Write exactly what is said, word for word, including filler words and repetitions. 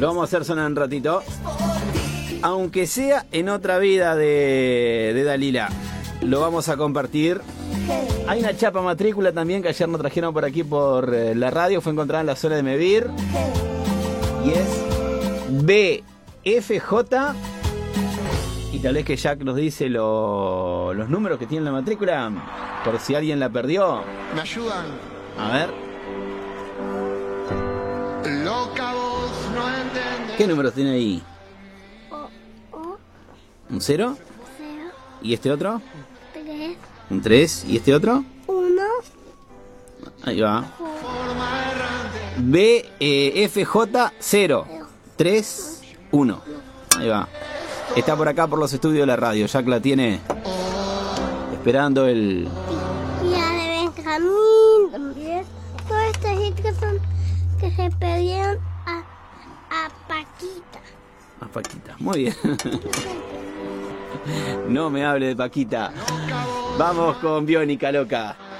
Lo vamos a hacer sonar un ratito. Aunque sea en otra vida de, de Dalila. Lo vamos a compartir. Hay una chapa matrícula también que ayer nos trajeron por aquí por eh, la radio. Fue encontrada en la zona de Mevir. Y es B F J. Y tal vez que Jack nos dice lo, los números que tiene la matrícula. Por si alguien la perdió. ¿Me ayudan? A ver. Loca vos no entendés. ¿Qué números tiene ahí? ¿Un cero? ¿Y este otro? Tres. ¿Un tres? ¿Y este otro? Uno. Ahí va. B F J cero tres uno. Ahí va. Está por acá por los estudios de la radio. Jack la tiene esperando el... Y la de Benjamín también. Todas estas letras son que se pedían a, a Paquita. A Paquita. Muy bien. No me hable de Paquita. Vamos con Biónica Loca.